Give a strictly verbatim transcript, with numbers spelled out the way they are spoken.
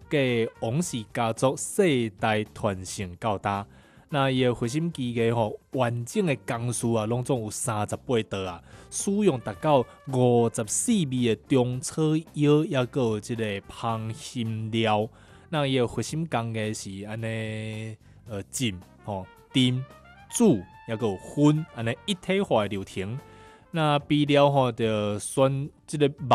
给王氏家族世代传承到大。那伊个核心机个吼，完整的工序啊，拢总有三十八道啊，使用达到五十四味的中草药，抑个有即个芳辛料。那伊个核心工艺是安尼，呃，浸、吼、炖、煮，抑个有熏，安尼一体化的流程。那备料吼，就选即个